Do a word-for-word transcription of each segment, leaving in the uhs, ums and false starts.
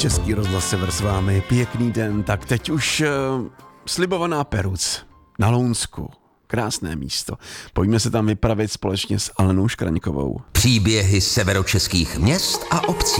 Český rozhlas Sever s vámi, pěkný den, tak teď už uh, slibovaná Peruc na Lounsku. Krásné místo. Pojďme se tam vypravit společně s Alenou Škraňkovou. Příběhy severočeských měst a obcí.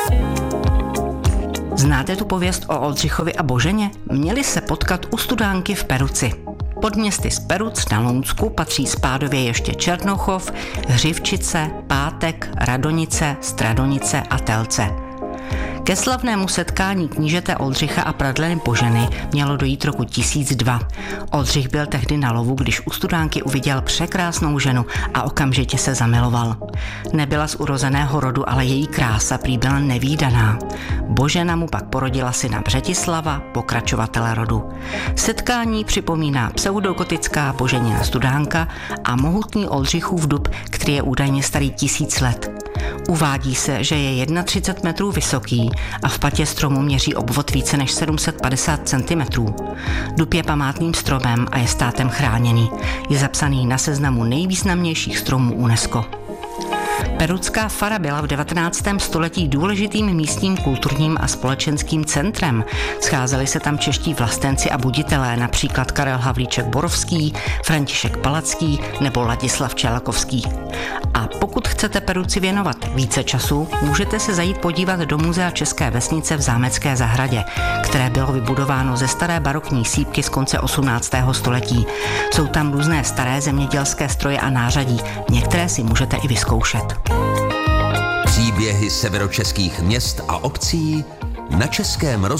Znáte tu pověst o Oldřichovi a Boženě? Měli se potkat u studánky v Peruci. Pod městy z Peruc na Lounsku patří spádově ještě Černochov, Hřivčice, Pátek, Radonice, Stradonice a Telce. Ke slavnému setkání knížete Oldřicha a pradleny Boženy mělo dojít roku tisíc dva. Oldřich byl tehdy na lovu, když u studánky uviděl překrásnou ženu a okamžitě se zamiloval. Nebyla z urozeného rodu, ale její krása prý byla nevídaná. Božena mu pak porodila syna Břetislava, pokračovatele rodu. Setkání připomíná pseudogotická Boženina studánka a mohutný Oldřichův dub, který je údajně starý tisíc let. Uvádí se, že je třicet jedna metrů vysoký a v patě stromu měří obvod více než sedm set padesát centimetrů. Dub je památným stromem a je státem chráněný. Je zapsaný na seznamu nejvýznamnějších stromů UNESCO. Perucká fara byla v devatenáctém století důležitým místním kulturním a společenským centrem. Scházeli se tam čeští vlastenci a buditelé, například Karel Havlíček Borovský, František Palacký nebo Ladislav Čelakovský. A pokud chcete Peruci věnovat více času, můžete se zajít podívat do muzea České vesnice v Zámecké zahradě, které bylo vybudováno ze staré barokní sýpky z konce osmnáctého století. Jsou tam různé staré zemědělské stroje a nářadí, některé si můžete i vyzkoušet. Příběhy severočeských měst a obcí na Českém rozhlasu.